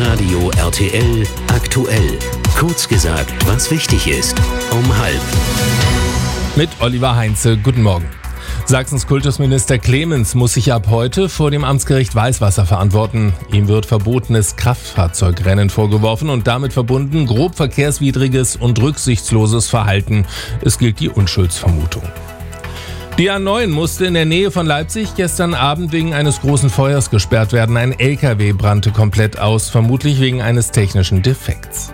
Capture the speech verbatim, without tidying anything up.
Radio R T L aktuell. Kurz gesagt, was wichtig ist. Um halb. Mit Oliver Heinze. Guten Morgen. Sachsens Kultusminister Clemens muss sich ab heute vor dem Amtsgericht Weißwasser verantworten. Ihm wird verbotenes Kraftfahrzeugrennen vorgeworfen und damit verbunden grob verkehrswidriges und rücksichtsloses Verhalten. Es gilt die Unschuldsvermutung. Die A neun musste in der Nähe von Leipzig gestern Abend wegen eines großen Feuers gesperrt werden. Ein L K W brannte komplett aus, vermutlich wegen eines technischen Defekts.